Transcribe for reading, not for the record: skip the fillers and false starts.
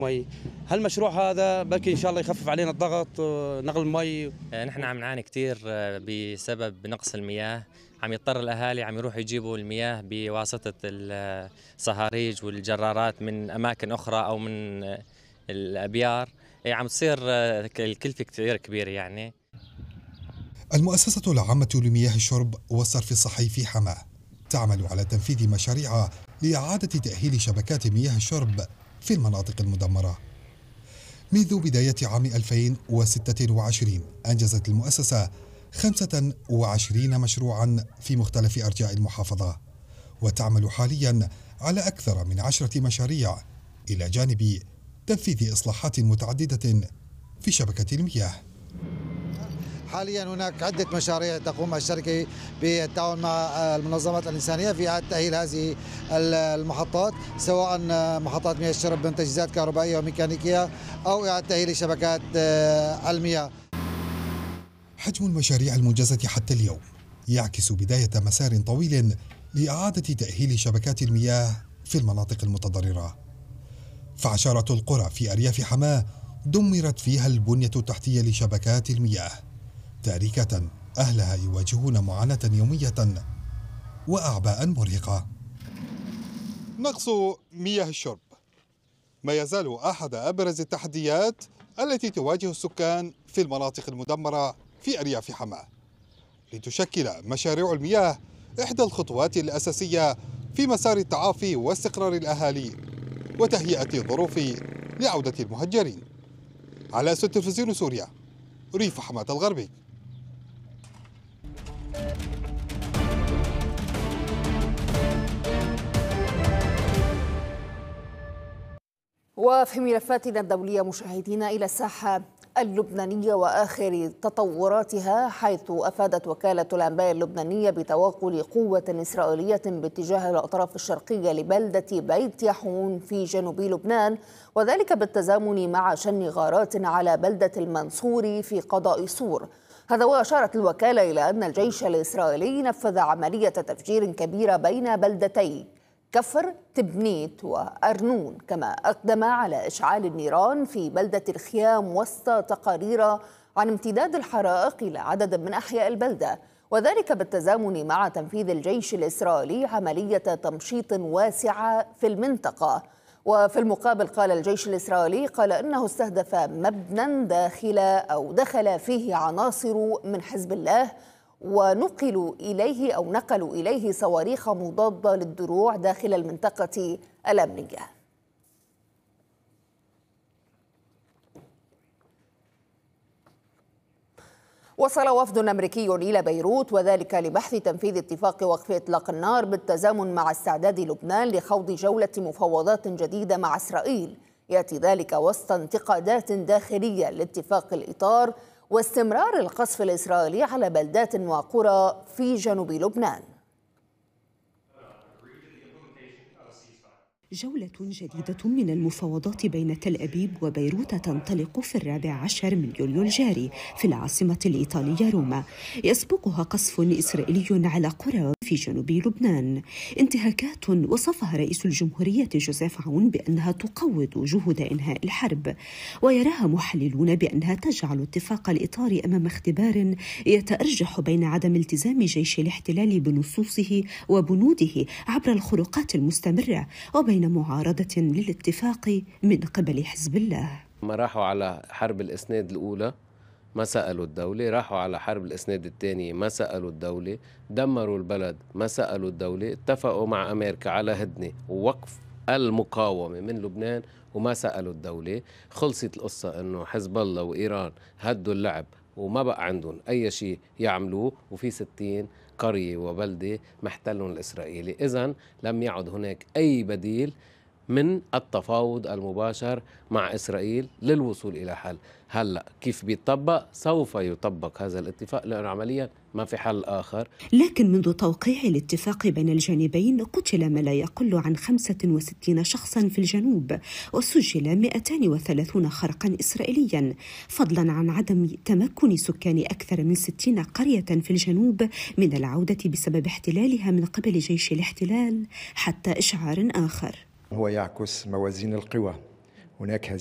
مي. هالمشروع هذا بلكي ان شاء الله يخفف علينا الضغط، نقل المي. نحن عم نعاني كثير بسبب نقص المياه. عم يضطر الاهالي عم يروحوا يجيبوا المياه بواسطه الصهاريج والجرارات من اماكن اخرى او من الابيار. عم تصير الكلفه كثير كبيره يعني. المؤسسة العامة لمياه الشرب والصرف الصحي في حماة تعمل على تنفيذ مشاريع لإعادة تأهيل شبكات مياه الشرب في المناطق المدمرة. منذ بداية عام 2026 أنجزت المؤسسة 25 مشروعا في مختلف أرجاء المحافظة، وتعمل حاليا على أكثر من 10 مشاريع إلى جانب تنفيذ إصلاحات متعددة في شبكة المياه. حاليا هناك عدة مشاريع تقوم الشركة بالتعاون مع المنظمات الإنسانية في إعادة تأهيل هذه المحطات، سواء محطات مياه الشرب من تجهيزات كهربائية وميكانيكية أو إعادة تأهيل شبكات المياه. حجم المشاريع المنجزة حتى اليوم يعكس بداية مسار طويل لإعادة تأهيل شبكات المياه في المناطق المتضررة. فعشرات القرى في أرياف حماة دمرت فيها البنية التحتية لشبكات المياه، تاركة أهلها يواجهون معاناة يومية وأعباء مرهقة. نقص مياه الشرب ما يزال أحد أبرز التحديات التي تواجه السكان في المناطق المدمرة في أرياف حماة، لتشكل مشاريع المياه إحدى الخطوات الأساسية في مسار التعافي واستقرار الأهالي وتهيئة الظروف لعودة المهجرين. على تلفزيون سوريا، ريف حماة الغربي. وفي ملفاتنا الدولية مشاهدينا إلى الساحة اللبنانية وآخر تطوراتها، حيث أفادت وكالة الأنباء اللبنانية بتوغل قوة إسرائيلية باتجاه الأطراف الشرقية لبلدة بيت يحون في جنوب لبنان، وذلك بالتزامن مع شن غارات على بلدة المنصوري في قضاء صور. هذا وأشارت الوكالة إلى أن الجيش الإسرائيلي نفذ عملية تفجير كبيرة بين بلدتي كفر تبنيت وأرنون، كما أقدم على إشعال النيران في بلدة الخيام وسط تقارير عن امتداد الحرائق إلى عدد من أحياء البلدة، وذلك بالتزامن مع تنفيذ الجيش الإسرائيلي عملية تمشيط واسعة في المنطقة. وفي المقابل قال الجيش الإسرائيلي أنه استهدف مبنى دخل فيه عناصر من حزب الله، ونقلوا إليه صواريخ مضادة للدروع داخل المنطقة الأمنية. وصل وفد أمريكي إلى بيروت، وذلك لبحث تنفيذ اتفاق وقف إطلاق النار بالتزامن مع استعداد لبنان لخوض جولة مفاوضات جديدة مع إسرائيل. يأتي ذلك وسط انتقادات داخلية لاتفاق الإطار واستمرار القصف الإسرائيلي على بلدات وقرى في جنوب لبنان. جولة جديدة من المفاوضات بين تل أبيب وبيروت تنطلق في 14 من يوليو الجاري في العاصمة الإيطالية روما، يسبقها قصف إسرائيلي على قرى في جنوب لبنان. انتهاكات وصفها رئيس الجمهورية جوزيف عون بأنها تقوض جهود إنهاء الحرب، ويراها محللون بأنها تجعل اتفاق الإطار أمام اختبار يتأرجح بين عدم التزام جيش الاحتلال بنصوصه وبنوده عبر الخروقات المستمرة وبين معارضة للاتفاق من قبل حزب الله. ما راحوا على حرب الإسناد الأولى ما سألوا الدولة، راحوا على حرب الإسناد الثانية ما سألوا الدولة، دمروا البلد ما سألوا الدولة، اتفقوا مع أمريكا على هدنة ووقف المقاومة من لبنان وما سألوا الدولة. خلصت القصة أنه حزب الله وإيران هدوا اللعب وما بقى عندهم أي شيء يعملوه، وفي 60 قرية وبلدة محتلهم الإسرائيلي. إذن لم يعد هناك أي بديل من التفاوض المباشر مع إسرائيل للوصول إلى حل. هلأ كيف بيطبق؟ سوف يطبق هذا الاتفاق لأنه عمليا ما في حل آخر. لكن منذ توقيع الاتفاق بين الجانبين قتل ما لا يقل عن 65 شخصا في الجنوب، وسجل 230 خرقا إسرائيليا، فضلا عن عدم تمكن سكان أكثر من 60 قرية في الجنوب من العودة بسبب احتلالها من قبل جيش الاحتلال حتى إشعار آخر. هو يعكس موازين القوى هناك